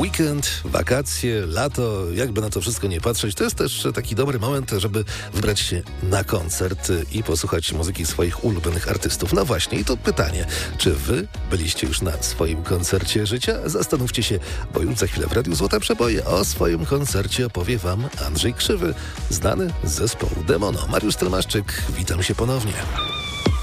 Weekend, wakacje, lato, jakby na to wszystko nie patrzeć, to jest też taki dobry moment, żeby wybrać się na koncert i posłuchać muzyki swoich ulubionych artystów. No właśnie, i to pytanie, czy wy byliście już na swoim koncercie życia? Zastanówcie się, bo już za chwilę w Radiu Złote Przeboje o swoim koncercie opowie wam Andrzej Krzywy, znany z zespołu Demono. Mariusz Telmaszczyk, witam się ponownie.